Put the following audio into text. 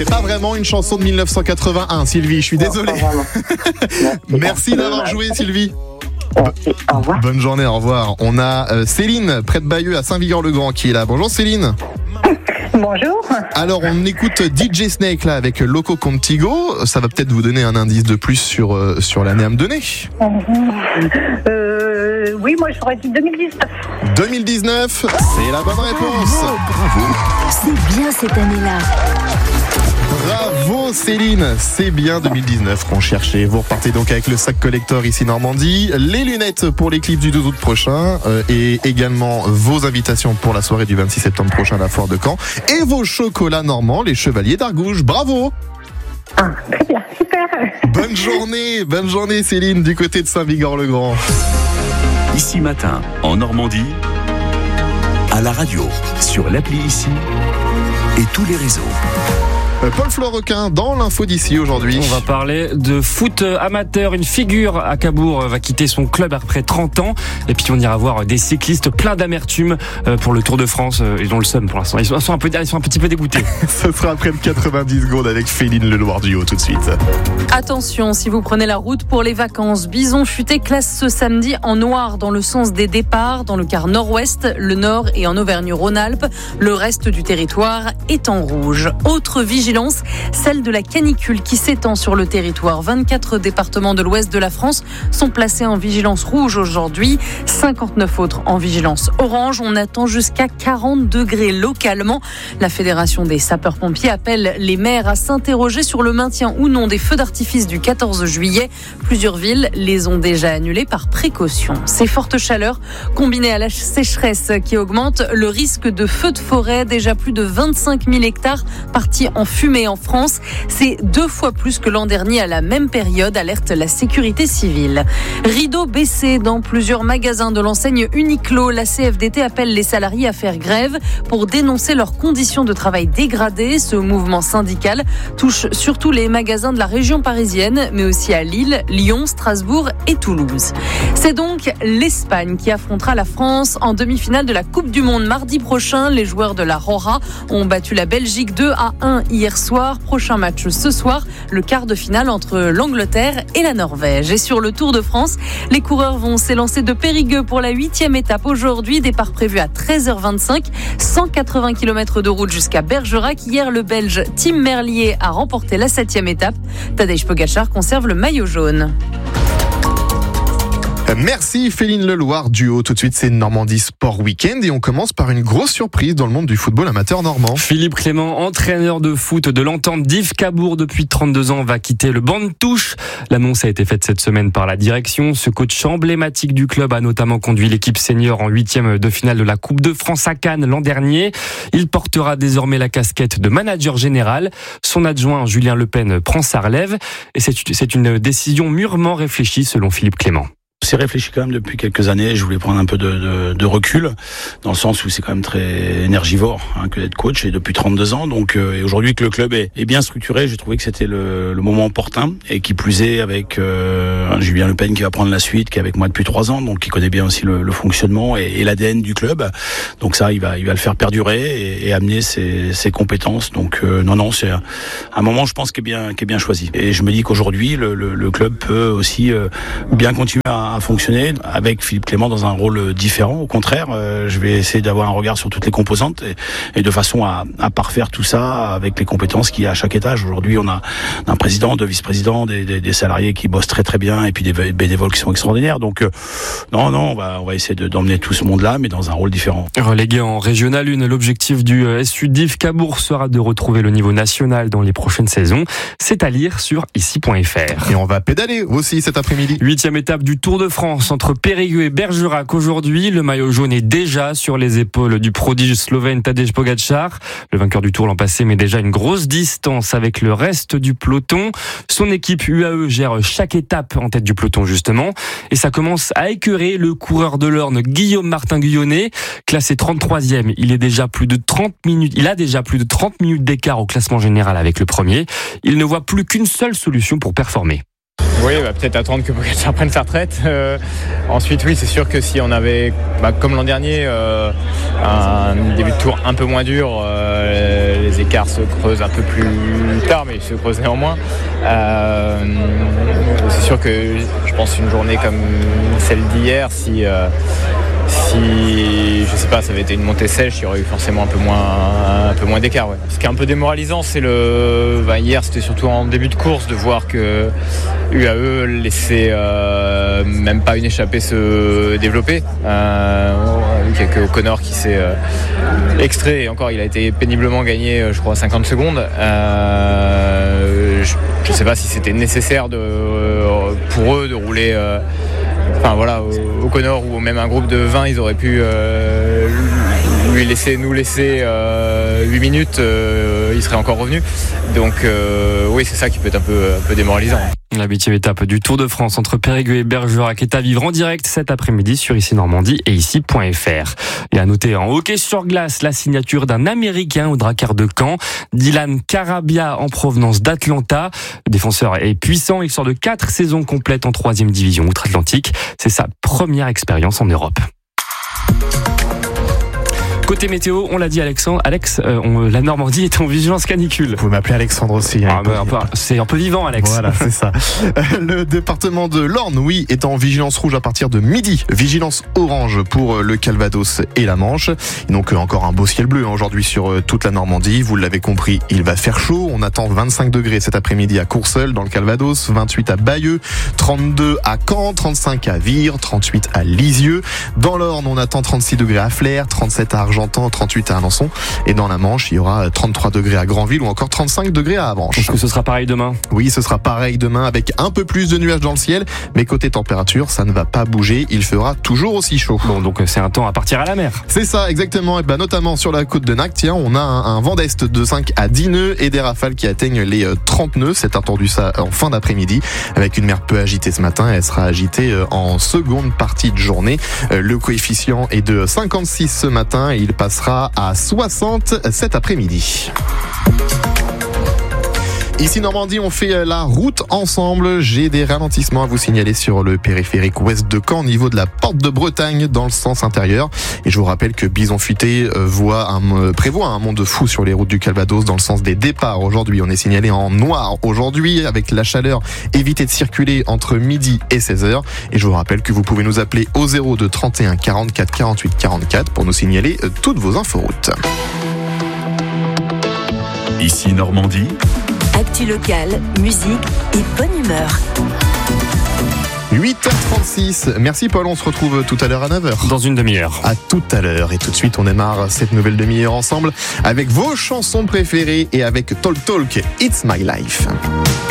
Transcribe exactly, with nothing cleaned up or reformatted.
c'est pas vraiment une chanson de dix-neuf cent quatre-vingt-un, Sylvie, je suis désolé. Merci d'avoir joué, Sylvie. Merci, au revoir. Bonne journée, au revoir. On a euh, Céline, près de Bayeux, à Saint-Vigor-le-Grand, qui est là. Bonjour Céline. Bonjour. Alors, on écoute D J Snake là avec Loco Contigo. Ça va peut-être vous donner un indice de plus sur, euh, sur l'année à me donner. Euh, oui, moi j'aurais dit deux mille dix-neuf. deux mille dix-neuf, c'est la bonne réponse. Bravo, bravo. C'est bien cette année-là. Bravo Céline, c'est bien deux mille dix-neuf qu'on cherchait. Vous repartez donc avec le sac collector ici Normandie, les lunettes pour les clips du deux août prochain euh, et également vos invitations pour la soirée du vingt-six septembre prochain à la Foire de Caen et vos chocolats normands, les Chevaliers d'Argouges. Bravo. Ah, très bien, super. Bonne journée, bonne journée Céline du côté de Saint-Vigor-le-Grand. Ici Matin, en Normandie, à la radio, sur l'appli Ici et tous les réseaux. Paul Florequin dans l'info d'ici aujourd'hui. On va parler de foot amateur. Une figure à Cabourg va quitter son club après trente ans. Et puis on ira voir des cyclistes pleins d'amertume pour le Tour de France. Ils ont le seum pour l'instant. Ils sont un, peu, ils sont un petit peu dégoûtés. Ce sera après le quatre-vingt-dix secondes avec Féline Leloir du haut tout de suite. Attention, si vous prenez la route pour les vacances, Bison Futé classe ce samedi en noir dans le sens des départs, dans le quart nord-ouest, le nord et en Auvergne-Rhône-Alpes. Le reste du territoire est en rouge. Autre vigilance, celle de la canicule qui s'étend sur le territoire. vingt-quatre départements de l'ouest de la France sont placés en vigilance rouge aujourd'hui, cinquante-neuf autres en vigilance orange. On attend jusqu'à quarante degrés localement. La Fédération des sapeurs-pompiers appelle les maires à s'interroger sur le maintien ou non des feux d'artifice du quatorze juillet. Plusieurs villes les ont déjà annulés par précaution. Ces fortes chaleurs, combinées à la sécheresse qui augmente, le risque de feux de forêt, déjà plus de vingt-cinq mille hectares partis en fumée en France, c'est deux fois plus que l'an dernier à la même période, alerte la sécurité civile. Rideau baissé dans plusieurs magasins de l'enseigne Uniqlo. La C F D T appelle les salariés à faire grève pour dénoncer leurs conditions de travail dégradées. Ce mouvement syndical touche surtout les magasins de la région parisienne, mais aussi à Lille, Lyon, Strasbourg et Toulouse. C'est donc l'Espagne qui affrontera la France en demi-finale de la Coupe du Monde mardi prochain. Les joueurs de la Rora ont battu la Belgique deux à un hier soir. Prochain match ce soir, le quart de finale entre l'Angleterre et la Norvège. Et sur le Tour de France, les coureurs vont s'élancer de Périgueux pour la huitième étape aujourd'hui. Départ prévu à treize heures vingt-cinq, cent quatre-vingts kilomètres de route jusqu'à Bergerac. Hier, le Belge Tim Merlier a remporté la septième étape. Tadej Pogačar conserve le maillot jaune. Merci Féline Leloir du haut. Tout de suite, c'est Normandie Sport Weekend et on commence par une grosse surprise dans le monde du football amateur normand. Philippe Clément, entraîneur de foot de l'Entente d'Yves Cabourg depuis trente-deux ans, va quitter le banc de touche. L'annonce a été faite cette semaine par la direction. Ce coach emblématique du club a notamment conduit l'équipe senior en huitième de finale de la Coupe de France à Cannes l'an dernier. Il portera désormais la casquette de manager général. Son adjoint Julien Le Pen prend sa relève et c'est, c'est une décision mûrement réfléchie selon Philippe Clément. C'est réfléchi quand même depuis quelques années. Je voulais prendre un peu de, de, de recul, dans le sens où c'est quand même très énergivore hein, que d'être coach, et depuis trente-deux ans. Donc, euh, et aujourd'hui que le club est, est bien structuré, j'ai trouvé que c'était le, le moment opportun, et qui plus est avec euh, Julien Le Pen qui va prendre la suite, qui est avec moi depuis trois ans, donc qui connaît bien aussi le, le fonctionnement et, et l'A D N du club. Donc ça, il va, il va le faire perdurer et, et amener ses, ses compétences. Donc euh, non, non, c'est un, un moment, je pense, qui est bien, qui est bien choisi. Et je me dis qu'aujourd'hui, le, le, le club peut aussi euh, bien continuer à à fonctionner avec Philippe Clément dans un rôle différent. Au contraire, euh, je vais essayer d'avoir un regard sur toutes les composantes et, et de façon à, à parfaire tout ça avec les compétences qu'il y a à chaque étage. Aujourd'hui, on a un président, deux vice-présidents, des, des, des salariés qui bossent très très bien et puis des bénévoles qui sont extraordinaires. Donc euh, non, non, on va, on va essayer de, d'emmener tout ce monde-là, mais dans un rôle différent. Relégué en Régional un, l'objectif du S U d'Yves Cabourg sera de retrouver le niveau national dans les prochaines saisons. C'est à lire sur ici point f r. Et on va pédaler aussi cet après-midi. Huitième étape du Tour de France entre Périgueux et Bergerac aujourd'hui. Le maillot jaune est déjà sur les épaules du prodige slovène Tadej Pogačar. Le vainqueur du Tour l'an passé met déjà une grosse distance avec le reste du peloton. Son équipe U A E gère chaque étape en tête du peloton justement. Et ça commence à écœurer le coureur de l'Orne Guillaume Martin Guyonnet. Classé trente-troisième, il est déjà plus de trente minutes, il a déjà plus de trente minutes d'écart au classement général avec le premier. Il ne voit plus qu'une seule solution pour performer. Oui, bah, peut-être attendre que Pogacar prenne sa retraite. Euh, ensuite, oui, c'est sûr que si on avait, bah, comme l'an dernier, euh, un début de tour un peu moins dur, euh, les écarts se creusent un peu plus tard, mais ils se creusent néanmoins. Euh, c'est sûr que je pense une journée comme celle d'hier, si... Euh, Si, je sais pas, ça avait été une montée sèche, il y aurait eu forcément un peu moins, un peu moins d'écart. Ouais. Ce qui est un peu démoralisant, c'est le. Bah, hier, c'était surtout en début de course de voir que U A E laissait euh, même pas une échappée se développer. Euh, il y a que O'Connor qui s'est euh, extrait, et encore, il a été péniblement gagné, je crois, cinquante secondes. Euh, je, je sais pas si c'était nécessaire de, pour eux de rouler. Euh, Enfin voilà, O'Connor ou même un groupe de vingt, ils auraient pu euh, lui laisser, nous laisser euh, huit minutes, euh, il serait encore revenu. Donc euh, oui, c'est ça qui peut être un peu, un peu démoralisant. La huitième étape du Tour de France entre Périgueux et Bergerac est à vivre en direct cet après-midi sur Ici Normandie et ici point f r. Et à noter en hockey sur glace la signature d'un Américain au Drakkar de Caen, Dylan Carabia en provenance d'Atlanta. Le défenseur est puissant, il sort de quatre saisons complètes en troisième division outre-Atlantique. C'est sa première expérience en Europe. Côté météo, on l'a dit Alexandre, Alex, euh, on, la Normandie est en vigilance canicule. Vous pouvez m'appeler Alexandre aussi. Hein, ah, bah, un peu, c'est un peu vivant, Alex. Voilà, c'est ça. Le département de l'Orne, oui, est en vigilance rouge à partir de midi. Vigilance orange pour le Calvados et la Manche. Et donc encore un beau ciel bleu hein, aujourd'hui sur toute la Normandie. Vous l'avez compris, il va faire chaud. On attend vingt-cinq degrés cet après-midi à Courseulles dans le Calvados, vingt-huit à Bayeux, trente-deux à Caen, trente-cinq à Vire, trente-huit à Lisieux. Dans l'Orne, on attend trente-six degrés à Flers, trente-sept à Argentan, trente-huit à Alençon, et dans la Manche il y aura trente-trois degrés à Granville ou encore trente-cinq degrés à Avranches. Est-ce que ce sera pareil demain ? Oui, ce sera pareil demain avec un peu plus de nuages dans le ciel, mais côté température ça ne va pas bouger, il fera toujours aussi chaud. Bon, donc c'est un temps à partir à la mer. C'est ça exactement, et ben notamment sur la côte de Nac, tiens, on a un, un vent d'est de cinq à dix nœuds et des rafales qui atteignent les trente nœuds, c'est attendu ça en fin d'après-midi avec une mer peu agitée ce matin, elle sera agitée en seconde partie de journée. Le coefficient est de cinquante-six ce matin et il passera à soixante cet après-midi. Ici Normandie, on fait la route ensemble. J'ai des ralentissements à vous signaler sur le périphérique ouest de Caen au niveau de la porte de Bretagne dans le sens intérieur. Et je vous rappelle que Bison Futé voit un, prévoit un monde fou sur les routes du Calvados dans le sens des départs. Aujourd'hui, on est signalé en noir. Aujourd'hui, avec la chaleur, évitez de circuler entre midi et seize heures. Et je vous rappelle que vous pouvez nous appeler au zéro deux trente et un quarante-quatre quarante-huit quarante-quatre pour nous signaler toutes vos inforoutes. Ici Normandie. Actu locale, musique et bonne humeur. huit heures trente-six. Merci Paul, on se retrouve tout à l'heure à neuf heures. Dans une demi-heure. À tout à l'heure. Et tout de suite, on démarre cette nouvelle demi-heure ensemble avec vos chansons préférées et avec Talk Talk, It's My Life.